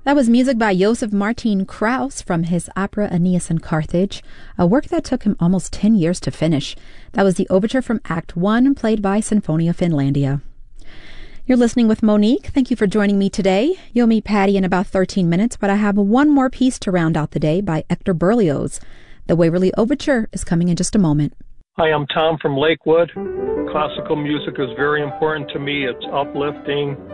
That was music by Joseph Martin Krauss from his opera Aeneas in Carthage, a work that took him almost 10 years to finish. That was the overture from Act 1, played by Sinfonia Finlandia. You're listening with Monique. Thank you for joining me today. You'll meet Patty in about 13 minutes, but I have one more piece to round out the day by Hector Berlioz. The Waverly Overture is coming in just a moment. Hi, I'm Tom from Lakewood. Classical music is very important to me. It's uplifting.